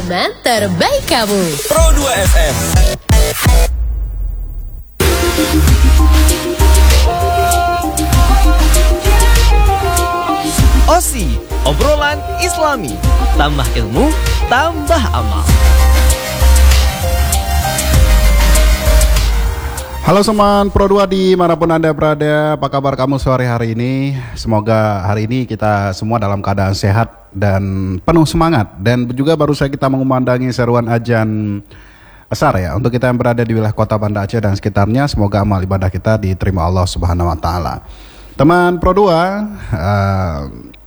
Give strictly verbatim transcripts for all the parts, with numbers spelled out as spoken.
teman terbaik kamu. Pro dua F M. O S I, obrolan Islami. Tambah ilmu, tambah amal. Halo teman Pro dua dimanapun Anda berada, apa kabar kamu sore hari ini? Semoga hari ini kita semua dalam keadaan sehat dan penuh semangat. Dan juga baru saja kita mengumandangi seruan azan asar ya, untuk kita yang berada di wilayah kota Banda Aceh dan sekitarnya. Semoga amal ibadah kita diterima Allah Subhanahu Wa Taala. Teman Pro dua, uh,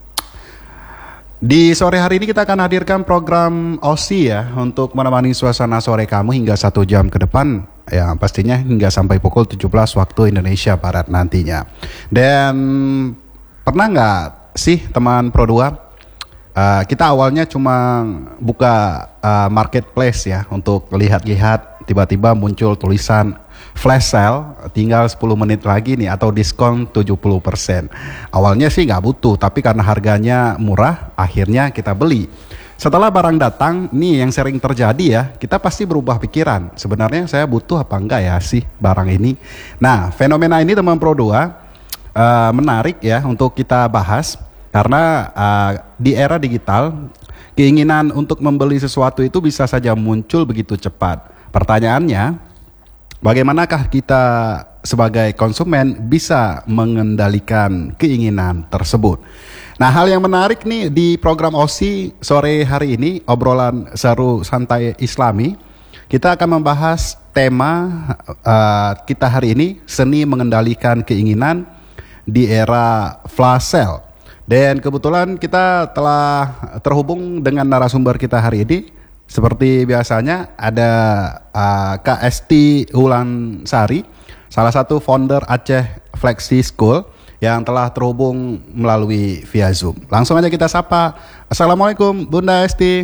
di sore hari ini kita akan hadirkan program O S I ya, untuk menemani suasana sore kamu hingga satu jam ke depan. Ya pastinya hingga sampai pukul tujuh belas waktu Indonesia Barat nantinya. Dan pernah nggak sih teman Pro dua, uh, kita awalnya cuma buka uh, marketplace ya, untuk lihat-lihat, tiba-tiba muncul tulisan flash sale, tinggal sepuluh menit lagi nih, atau diskon tujuh puluh persen. Awalnya sih nggak butuh, tapi karena harganya murah akhirnya kita beli. Setelah barang datang, nih yang sering terjadi ya, kita pasti berubah pikiran. Sebenarnya saya butuh apa enggak ya sih barang ini. Nah, fenomena ini teman Pro dua uh, menarik ya untuk kita bahas. Karena uh, di era digital, keinginan untuk membeli sesuatu itu bisa saja muncul begitu cepat. Pertanyaannya, bagaimanakah kita sebagai konsumen bisa mengendalikan keinginan tersebut? Nah, hal yang menarik nih di program O S I sore hari ini, obrolan seru santai Islami, kita akan membahas tema uh, kita hari ini, seni mengendalikan keinginan di era flash sale. Dan kebetulan kita telah terhubung dengan narasumber kita hari ini. Seperti biasanya ada uh, Kak Esti Wulan Sari, salah satu founder Aceh Flexi School, yang telah terhubung melalui via Zoom. Langsung aja kita sapa. Assalamualaikum Bunda Esti.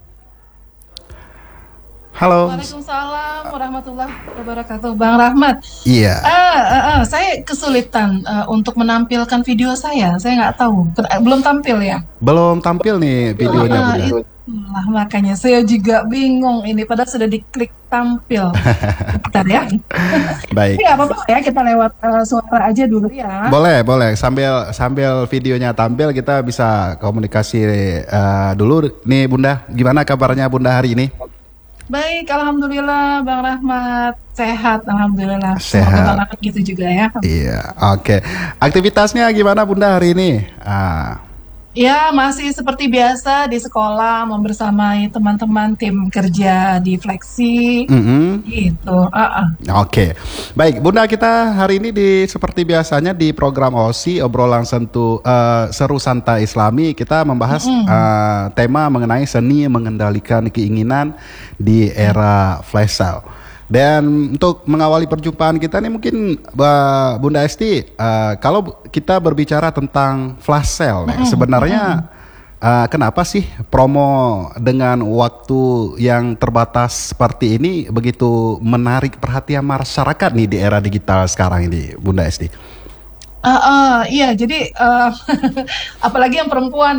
Halo. Waalaikumsalam warahmatullahi wabarakatuh. Bang Rahmat. Iya. Uh, uh, uh, saya kesulitan uh, untuk menampilkan video saya. Saya nggak tahu. Belum tampil ya? Belum tampil nih videonya. Uh, Bunda. Itulah makanya saya juga bingung ini. Padahal sudah diklik tampil. Bentar ya. Baik. Nggak apa-apa ya, kita lewat uh, suara aja dulu ya. Boleh, boleh. Sambil sambil videonya tampil, kita bisa komunikasi uh, dulu. Nih Bunda, gimana kabarnya Bunda hari ini? Baik, alhamdulillah Bang Rahmat, sehat, alhamdulillah. Sehat. Semoga Bang Rahmat gitu juga ya. Iya, oke. Okay. Aktivitasnya gimana Bunda hari ini? Ah. Ya, masih seperti biasa di sekolah, membersamai teman-teman tim kerja di Flexi, Mm-hmm. gitu. Uh-uh. Oke, okay. Baik Bunda, kita hari ini di seperti biasanya di program O S I obrolan sentuh uh, seru santai Islami, kita membahas mm-hmm. uh, tema mengenai seni mengendalikan keinginan di era flash sale. Dan untuk mengawali perjumpaan kita nih mungkin uh, Bunda Esti, uh, kalau kita berbicara tentang flash sale, mm-hmm. sebenarnya uh, kenapa sih promo dengan waktu yang terbatas seperti ini begitu menarik perhatian masyarakat nih di era digital sekarang ini, Bunda Esti? Uh, uh, iya, jadi uh, apalagi yang perempuan